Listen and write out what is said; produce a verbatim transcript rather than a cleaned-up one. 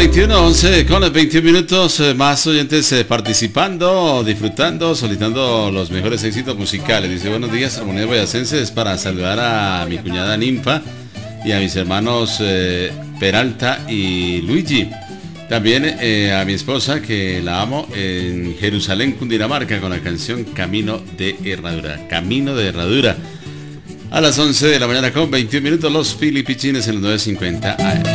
veintiuno, once con los veintiún minutos, eh, más oyentes eh, participando, disfrutando, solicitando los mejores éxitos musicales. Dice, buenos días, Armonía Boyacense, es para saludar a mi cuñada Ninfa y a mis hermanos eh, Peralta y Luigi. También eh, a mi esposa, que la amo, en Jerusalén, Cundinamarca, con la canción Camino de Herradura. Camino de Herradura. A las once de la mañana con veintiún minutos, los Filipichines en los nueve cincuenta A M.